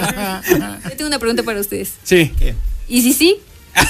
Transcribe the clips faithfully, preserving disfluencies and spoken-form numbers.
Yo tengo una pregunta para ustedes. Sí. ¿Qué? ¿Y si sí?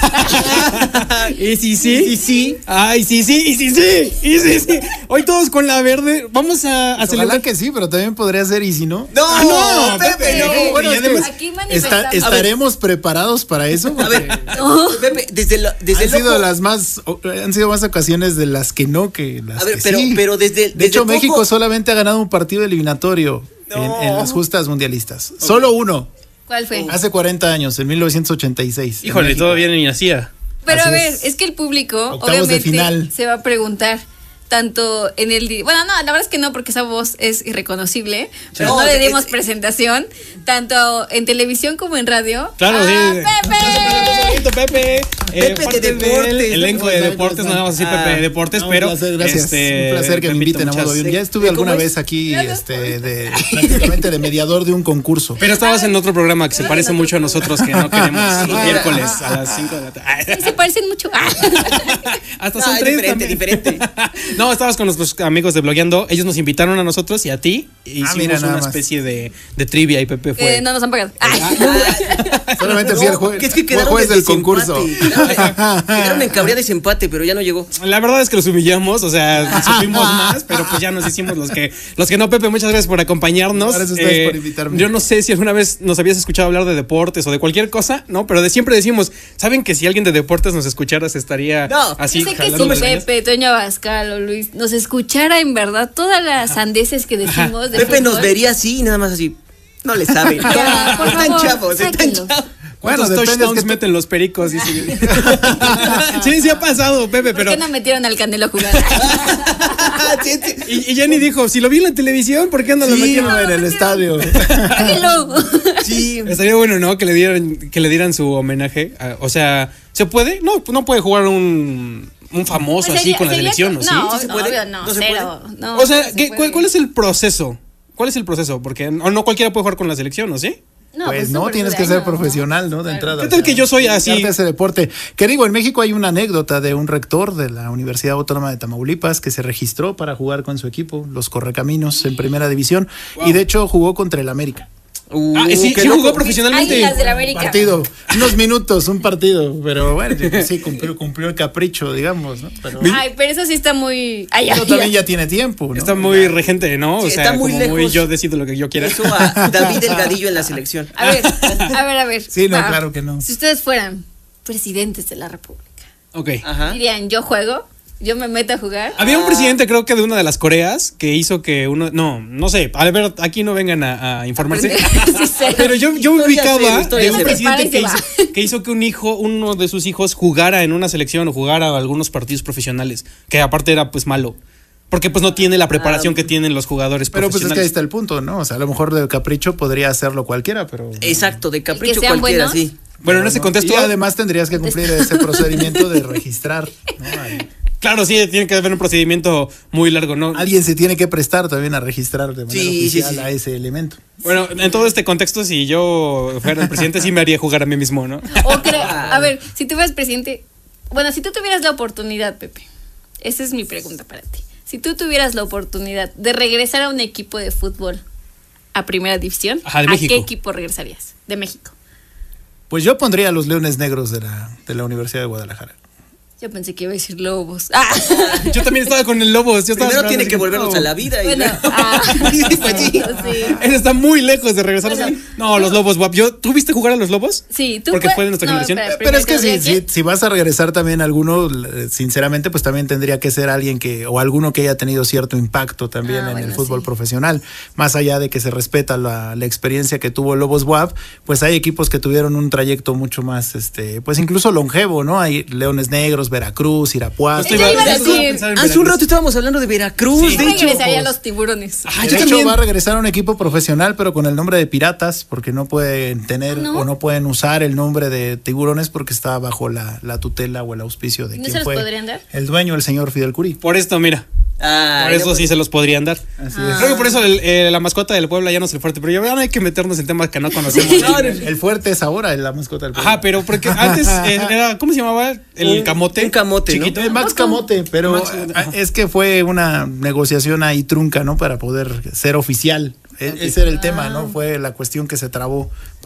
¿Y si sí? ¿Y sí? Ay, sí, sí, y sí, sí, y sí, sí. Hoy todos con la verde. Vamos a, a Pues celebrar. ojalá que sí, pero también podría ser y si no. No, Ah, no, Pepe, Pepe, no. Bueno, y es que además- Aquí está- manifestamos. ¿estaremos preparados para eso? A ver, Pepe, desde, lo, desde han el sido ojo- las más han sido más ocasiones de las que no que las A ver, que pero, sí. pero desde, desde De hecho, el ojo- México solamente ha ganado un partido eliminatorio en, No. en las justas mundialistas. Solo uno, ¿Cuál fue? hace cuarenta años, en mil novecientos ochenta y seis. en Híjole, México. todavía ni nacía. Pero Así a ver, es. es. que el público Octavos de obviamente final. se va a preguntar tanto en el di- bueno, no, la verdad es que no, porque esa voz es irreconocible, pero No, no le es- dimos presentación tanto en televisión como en radio. Claro, ¡Ah, sí. Pepe! Pepe. Pepe de parte del deportes. elenco de deportes, no vamos a decir Ah, Pepe de deportes, No, pero. un placer, gracias. este, un placer que me Pepito, inviten a muchas- modo avión. Ya estuve ¿Cómo alguna es? vez aquí, Gracias. este, de prácticamente de mediador de un concurso. Pero estabas en otro programa que se parece mucho a nosotros, que no queremos Sí, los era- miércoles a las cinco de la tarde. Se parecen mucho. Ah. Hasta No, son es tres diferente, también. diferente. No, estabas con nuestros amigos de Blogueando. Ellos nos invitaron a nosotros y a ti. E hicimos mira, nada una más. especie de, de trivia y Pepe fue. Eh, no nos han pagado. Ah. Solamente fui el juez, que es que fue quedaron juez de del desempate. concurso. Quedaron, quedaron en cabría desempate, pero ya no llegó. La verdad es que los humillamos, o sea, supimos más, pero pues ya nos hicimos los que los que no. Pepe, muchas gracias por acompañarnos. Gracias a ustedes por invitarme. Yo no sé si alguna vez nos habías escuchado hablar de deportes o de cualquier cosa, ¿no? Pero de siempre decimos, ¿saben que si alguien de deportes nos escuchara se estaría No. así Dice que jalando si las greñas? Pepe, Toño Abascal o Luis nos escuchara en verdad todas las sandeces que decimos de Pepe nos fútbol. vería así y nada más así. No le saben. Ya, por están favor, chavos, están sáquenlos. chavos. ¿Cuántos Bueno, depende, touchdowns es que tú- meten los pericos? Dice. Sí, sí ha pasado, Pepe, ¿Por pero. qué no metieron al Canelo a jugar? Sí, sí. Y, y Jenny dijo, si lo vi en la televisión, ¿por qué no lo Sí, metieron? en el estadio. Sáquenlo. Sí. Estaría bueno, ¿no? Que le dieran, que le dieran su homenaje. a- o sea, ¿se puede? No, no puede jugar un, un famoso Pues así sería- con la sería selección, co- ¿o sí? No, ¿Sí se no, puede? obvio, no, ¿No se cero. No, O sea, no se ¿qué- puede. cuál, cuál es el proceso? ¿Cuál es el proceso? Porque no, no cualquiera puede jugar con la selección, ¿o sí? No, Pues no, súper tienes que daño, ser ¿no? profesional, ¿no? De Claro. entrada. ¿Qué tal que yo soy así? dedicarte a ese deporte. Que digo, en México hay una anécdota de un rector de la Universidad Autónoma de Tamaulipas que se registró para jugar con su equipo, los Correcaminos, en primera división, y de hecho jugó contra el América. Uh, Ah, sí, qué sí loco. jugó profesionalmente. Águilas del Un América. partido, unos minutos, un partido, pero bueno, sí, cumplió, cumplió el capricho, digamos, ¿no? Pero Ay, pero eso sí está muy. Ay, eso ay, también ay. ya tiene tiempo, ¿no? Está muy regente, ¿no? O Sí, sea, está muy como muy lejos. yo decido lo que yo quiera. Eso a David Delgadillo en la selección. A ver, a ver, a ver. Sí, no, Va. claro que no. Si ustedes fueran presidentes de la República, Ok. Ajá. dirían, yo juego, yo me meto a jugar. Había un presidente, creo que de una de las Coreas, que hizo que uno. No, no sé. A ver, aquí no vengan a, a informarse. Sí, cero. Pero yo, yo Historia ubicaba cero, historia de un cero. presidente que Se para hizo, que hizo que un hijo, uno de sus hijos, jugara en una selección o jugara a algunos partidos profesionales, que aparte era pues malo. Porque pues no tiene la preparación Ah, que tienen los jugadores Pero pues es que ahí profesionales. está el punto, ¿no? O sea, a lo mejor de capricho podría hacerlo cualquiera, pero... Exacto, de capricho sean cualquiera, buenos. sí. Bueno, en ese ¿no? contexto. Y además tendrías que cumplir ese procedimiento de registrar, ¿no? Ahí. Claro, sí, tiene que haber un procedimiento muy largo, ¿no? Alguien se tiene que prestar también a registrar de manera Sí, sí, oficial sí. a ese elemento. Bueno, en todo este contexto, si yo fuera el presidente, sí me haría jugar a mí mismo, ¿no? O cre- a ver, si tú fueras presidente, bueno, si tú tuvieras la oportunidad, Pepe, esa es mi pregunta para ti. Si tú tuvieras la oportunidad de regresar a un equipo de fútbol a primera división, Ajá, de ¿a México. qué equipo regresarías? De México. Pues yo pondría a los Leones Negros de la, de la Universidad de Guadalajara. Yo pensé que iba a decir Lobos. Ah. Yo también estaba con el Lobos. Yo estaba Primero esperando tiene así que volvernos no. a la vida. Y Bueno, luego- ah. Sí, pues sí. Sí. Él está muy lejos de regresar. Bueno. No, los Lobos, guap. Yo, ¿tú viste jugar a los Lobos? Sí, tú Porque fue- fue de nuestra no, generación. espera, Pero es que primero si, te voy a si, decir- si vas a regresar también alguno, eh, sinceramente, pues también tendría que ser alguien que, o alguno que haya tenido cierto impacto también Ah, en bueno, el fútbol sí. profesional. Más allá de que se respeta la, la experiencia que tuvo Lobos W A P, pues hay equipos que tuvieron un trayecto mucho más, este, pues incluso longevo, ¿no? Hay Leones Negros, Veracruz, Irapuato. Yo iba a Yo decir- estaba pensando en Hace un Veracruz. rato estábamos hablando de Veracruz, Yo de hecho. regresaría a los tiburones. Ah, de yo hecho, también. va a regresar a un equipo profesional, pero con el nombre de Piratas, porque no pueden tener ¿No? o no pueden usar el nombre de Tiburones porque está bajo la, la tutela o el auspicio de ¿No quien se los fue podrían dar? el dueño, el señor Fidel Curí. Por esto, mira. Ay, Por eso no, sí se los podrían dar. Así Creo que por eso el- eh, la mascota del Puebla ya no es el fuerte. Pero ya no hay que meternos en temas que no conocemos. es. El fuerte es ahora la mascota del pueblo. Ajá, pero porque antes eh, era, ¿cómo se llamaba? El Un- camote. un camote, ¿no? Chiquito. Eh, Max Camote, pero Max, ah, ajá. es que fue una negociación ahí trunca, ¿no? Para poder ser oficial. E- Ese era el tema, ¿no? Fue la cuestión que se trabó